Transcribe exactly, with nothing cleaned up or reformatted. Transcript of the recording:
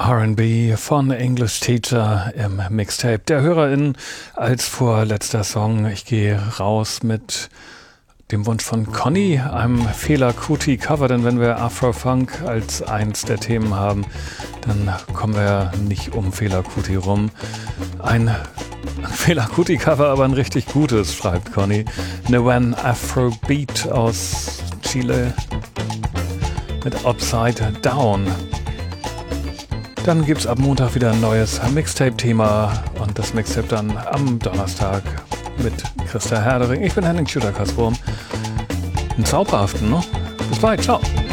R and B von English Teacher im Mixtape der HörerInnen als vorletzter Song. Ich gehe raus mit dem Wunsch von Conny, einem Fela Kuti Cover, denn wenn wir Afro-Funk als eins der Themen haben, dann kommen wir nicht um Fela Kuti rum. Ein Fela Kuti Cover, aber ein richtig gutes, schreibt Conny. Newen Afrobeat aus Chile mit Upside Down. Dann gibt's ab Montag wieder ein neues Mixtape-Thema und das Mixtape dann am Donnerstag mit Christa Herdering. Ich bin Henning Schütter-Kasburm. Einen zauberhaften, ne? Bis bald, ciao.